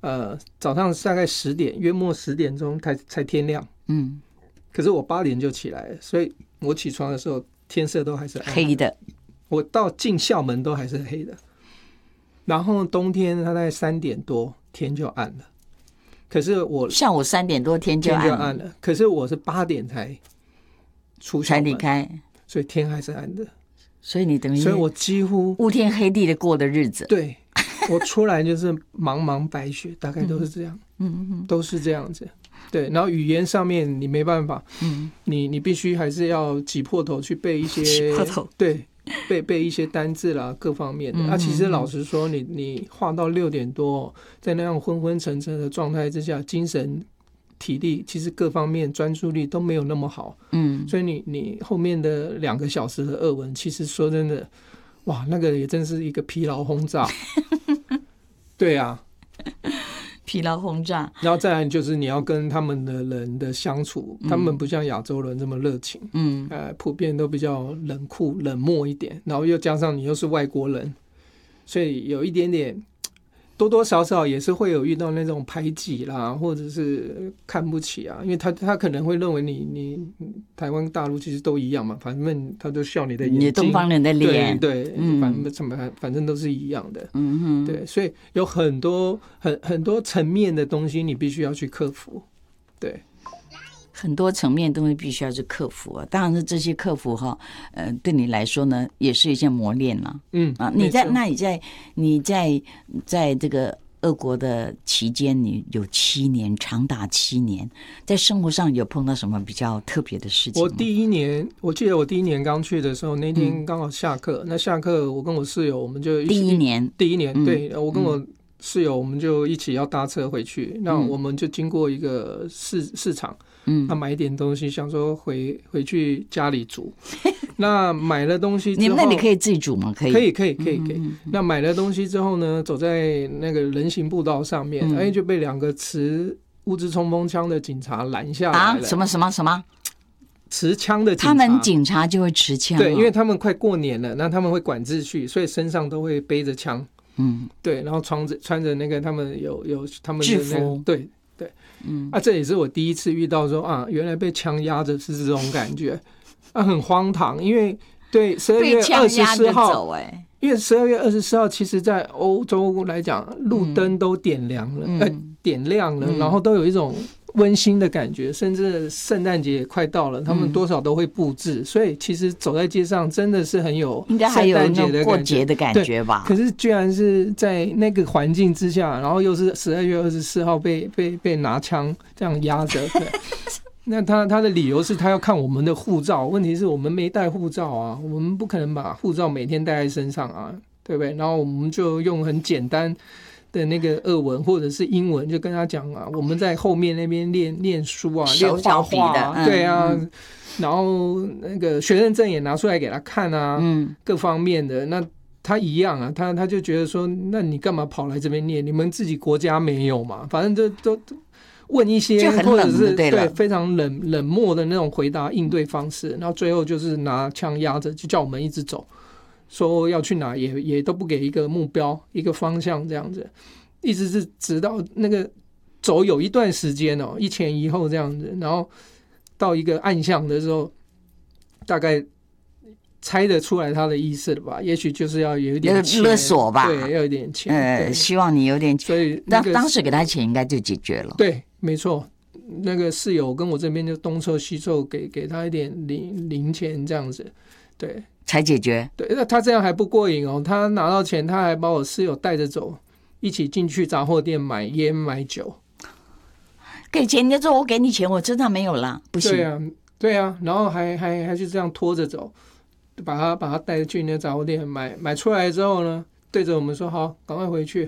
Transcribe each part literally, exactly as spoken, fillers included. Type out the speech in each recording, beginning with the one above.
呃早上大概十点，约莫十点钟才才天亮。嗯，可是我八点就起来了，所以我起床的时候天色都还是暗的黑的， 我到进校门都还是黑的。然后冬天它在三点多天就暗了，可是我下午三点多天就暗 了, 天就暗了，可是我是八点才出校门才离开， 所以天还是暗的。 所以你等于， 所以我几乎乌天黑地的过的日子。 对，我出来就是茫茫白雪，大概都是这样，嗯嗯，都是这样子。对，然后语言上面你没办法，嗯，你你必须还是要挤破头去背一些， 挤破头， 对，背背一些单字啦，各方面的。嗯嗯嗯啊，其实老实说，你你画到六点多，在那样昏昏沉沉的状态之下，精神、体力其实各方面专注力都没有那么好，嗯，所以你你后面的两个小时的俄文，其实说真的，哇，那个也真是一个疲劳轰炸，对啊。 疲劳轰炸， 然后再来就是你要跟他们的人的相处，嗯、他们不像亚洲人这么热情，嗯，呃，普遍都比较冷酷、冷漠一点。然后又加上你又是外国人，所以有一点点多多少少也是会有遇到那种排挤啦，或者是看不起啊，因为他他可能会认为你你台湾大陆其实都一样嘛，反正他就笑你的眼睛， 你东方人的脸， 对对，嗯、反正什么反正都是一样的，嗯哼，对，所以有很多很很多层面的东西你必须要去克服，对。 很多层面的东西必须要去克服啊，当然是这些克服哈，呃，对你来说呢，也是一件磨练啦。嗯啊，你在那你在你在在这个俄国的期间，你有七年，长达七年，在生活上有碰到什么比较特别的事情吗？ 我第一年，我记得我第一年刚去的时候，那天刚好下课，嗯、那下课我跟我室友我们就一起第一年， 第一年， 嗯、 对我跟我室友我们就一起要搭车回去，嗯、那我们就经过一个市市场。嗯，那买一点东西，想说回回去家里煮。那买了东西之后， 你们那里可以自己煮吗？可以， 可以，可以，可以，可以。嗯、那买了东西之后呢，走在那个人行步道上面，嗯、哎，就被两个持物质冲锋枪的警察拦下来了。 啊？什么什么什么？ 持枪的警察， 他们警察就会持枪、哦， 对，因为他们快过年了，那他们会管秩序，所以身上都会背着枪。嗯，对，然后穿着穿着那个他们有有他们的、那个、 制服， 对。对，嗯，啊，这也是我第一次遇到说啊，原来被枪压着是这种感觉，啊，很荒唐，因为对十二月二十四号，哎，因为十二月二十四号，其实在欧洲来讲，路灯都点亮了，嗯、呃，点亮了，嗯、然后都有一种温馨的感觉，甚至圣诞节也快到了，他们多少都会布置，嗯、所以其实走在街上真的是很有应该还有那种过节的感觉吧。 可是居然是在那个环境之下，然后又是十二月二十四号被被被拿枪这样压着，对。那他他的理由是他要看我们的护照，问题是我们没带护照啊，我们不可能把护照每天带在身上啊，对不对？然后我们就用很简单的那个俄文或者是英文，就跟他讲啊，我们在后面那边练练书啊，练画画啊，嗯、对啊，嗯、然后那个学生证也拿出来给他看啊，嗯，各方面的，那他一样啊，他他就觉得说，那你干嘛跑来这边念？你们自己国家没有嘛？反正都都问一些，或者是对非常冷冷漠的那种回答应对方式，然后最后就是拿枪压着，就叫我们一直走。说要去哪也也都不给一个目标一个方向，这样子一直是直到那个走有一段时间哦，一前一后这样子，然后到一个暗巷的时候，大概猜得出来他的意思了吧？也许就是要有一点钱勒索吧， 对，要有点钱， 呃，希望你有点钱， 所以、 那個、当时给他钱应该就解决了。 对，没错。那个室友跟我这边就东凑西凑，给给他一点零零钱这样子，对。 才解决。 对，那他这样还不过瘾哦，他拿到钱，他还把我室友带着走，一起进去杂货店买烟买酒。 给钱，你就说我给你钱，我身上没有了，不行。 对啊，对啊，然后还还还就这样拖着走，把他把他带去那杂货店买，买出来之后呢，对着我们说好，赶快回去。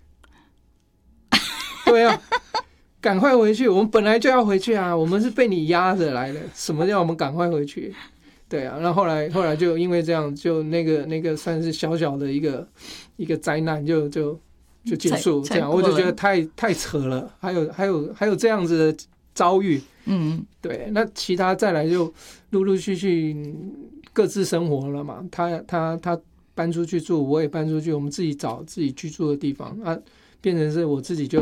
对啊，赶快回去，我们本来就要回去啊，我们是被你压着来的，什么叫我们赶快回去？对啊，然后后来后来就因为这样，就那个那个算是小小的一个一个灾难就就就结束，这样我就觉得太太扯了。还有还有还有这样子的遭遇，嗯，对。那其他再来就陆陆续续各自生活了嘛，他他他搬出去住，我也搬出去，我们自己找自己居住的地方啊，变成是我自己就。